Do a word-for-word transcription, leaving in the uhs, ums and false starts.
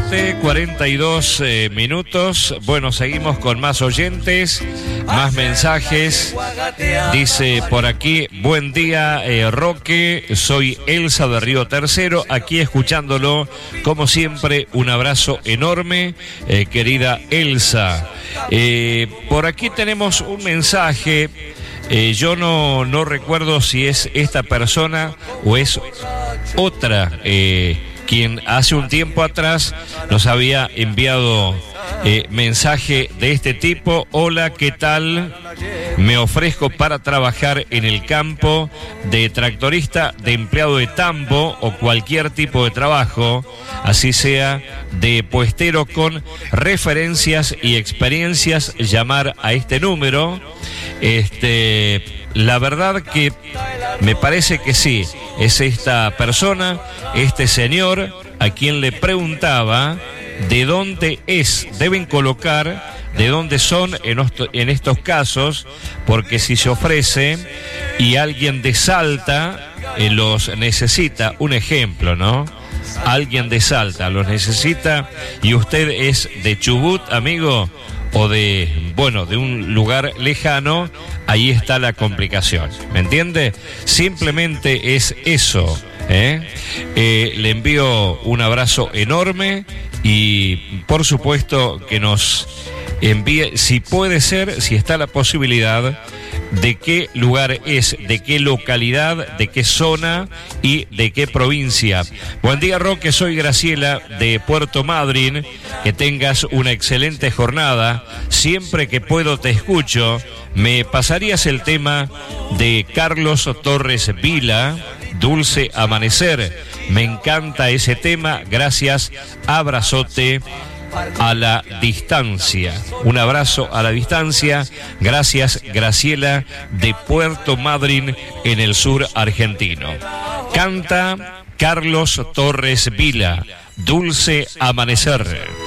siete cuarenta y dos eh, minutos. Bueno, seguimos con más oyentes, más mensajes. Dice por aquí, buen día eh, Roque, soy Elsa de Río Tercero, aquí escuchándolo, como siempre, un abrazo enorme, eh, querida Elsa. Eh, por aquí tenemos un mensaje. Eh, yo no, no recuerdo si es esta persona o es otra eh, quien hace un tiempo atrás nos había enviado eh, mensaje de este tipo. Hola, ¿qué tal? Me ofrezco para trabajar en el campo de tractorista, de empleado de tambo o cualquier tipo de trabajo, así sea de puestero, con referencias y experiencias. Llamar a este número. Este, la verdad que me parece que sí, es esta persona, este señor, a quien le preguntaba de dónde es. Deben colocar de dónde son en, en estos casos, porque si se ofrece y alguien de Salta eh, los necesita, un ejemplo, ¿no? Alguien de Salta los necesita y usted es de Chubut, amigo, o de, bueno, de un lugar lejano, ahí está la complicación, ¿me entiende? Simplemente es eso, ¿eh? Eh, le envío un abrazo enorme y por supuesto que nos envíe, si puede ser, si está la posibilidad, de qué lugar es, de qué localidad, de qué zona y de qué provincia. Buen día, Roque, soy Graciela de Puerto Madryn, que tengas una excelente jornada, siempre que puedo te escucho. ¿Me pasarías el tema de Carlos Torres Vila, Dulce Amanecer? Me encanta ese tema, gracias, abrazote a la distancia. Un abrazo a la distancia. Gracias, Graciela de Puerto Madryn, en el sur argentino. Canta Carlos Torres Vila, Dulce Amanecer.